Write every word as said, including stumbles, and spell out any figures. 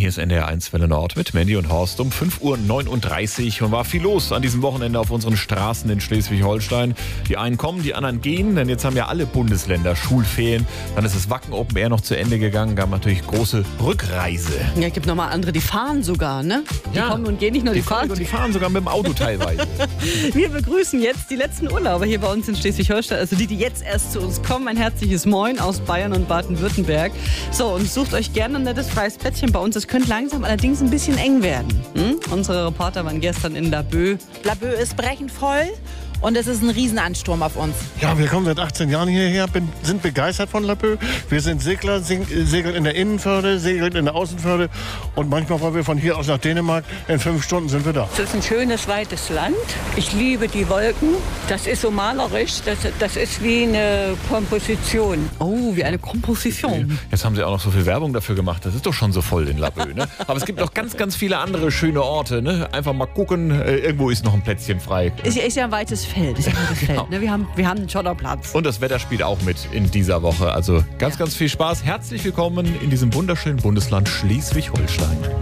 hier ist N D R eins Welle Nord mit Mandy und Horst um fünf Uhr neununddreißig und war viel los an diesem Wochenende auf unseren Straßen in Schleswig-Holstein. Die einen kommen, die anderen gehen, denn jetzt haben ja alle Bundesländer Schulferien. Dann ist das Wacken Open Air noch zu Ende gegangen, gab natürlich große Rückreise. Ja, es gibt nochmal andere, die fahren sogar, ne? Die Ja, kommen und gehen nicht nur, die, Die fahren. fahren, und die fahren sogar mit dem Auto teilweise. Wir begrüßen jetzt die letzten Urlauber hier bei uns in Schleswig-Holstein, also die, die jetzt erst zu uns kommen. Ein herzliches Moin aus Bayern und Baden-Württemberg. So, und sucht euch gerne ein nettes freies Plätzchen bei uns. Es könnte langsam allerdings ein bisschen eng werden. Hm? Unsere Reporter waren gestern in Laboe. Laboe ist brechend voll und es ist ein Riesenansturm auf uns. Ja, wir kommen seit achtzehn Jahren hierher, bin, sind begeistert von Laboe. Wir sind Segler, sing, segeln in der Innenförde, segeln in der Außenförde und manchmal wollen wir von hier aus nach Dänemark. In fünf Stunden sind wir da. Es ist ein schönes, weites Land. Ich liebe die Wolken. Das ist so malerisch. Das, das ist wie eine Komposition. Oh, wie eine Komposition. Jetzt haben sie auch noch so viel Werbung dafür gemacht. Das ist doch schon so voll in Laboe, ne? Aber es gibt noch ganz, ganz viele andere schöne Orte, ne? Einfach mal gucken, äh, irgendwo ist noch ein Plätzchen frei. Ist, ist ja ein weites Feld. Ist ja ein weites Genau. Feld ne? wir, haben, wir haben einen Schotterplatz. Und das Wetter spielt auch mit in dieser Woche. Also ganz, ganz viel Spaß. Herzlich willkommen in diesem wunderschönen Bundesland Schleswig-Holstein.